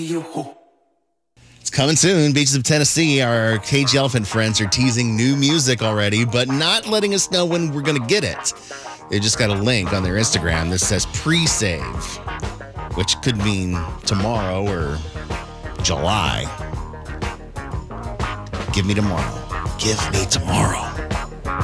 It's coming soon. Beaches of Tennessee. Our Cage the Elephant friends are teasing new music already, but not letting us know when we're going to get it. They just got a link on their Instagram that says pre-save, which could mean tomorrow or July. Give me tomorrow. Give me tomorrow.